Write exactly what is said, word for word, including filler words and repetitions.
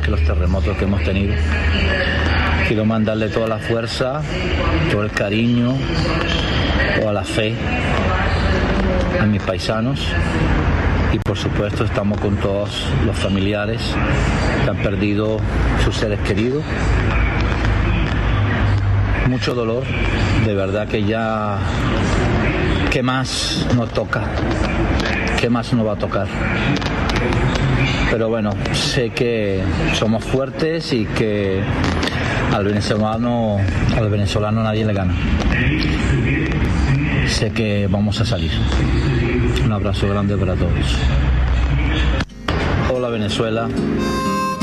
los terremotos que hemos tenido. Quiero mandarle toda la fuerza, todo el cariño, toda la fe a mis paisanos y por supuesto estamos con todos los familiares que han perdido sus seres queridos. Mucho dolor, de verdad que ya, ¿qué más nos toca? ¿Qué más nos va a tocar? Pero bueno, sé que somos fuertes y que al venezolano, al venezolano nadie le gana. Sé que vamos a salir. Un abrazo grande para todos. Hola Venezuela.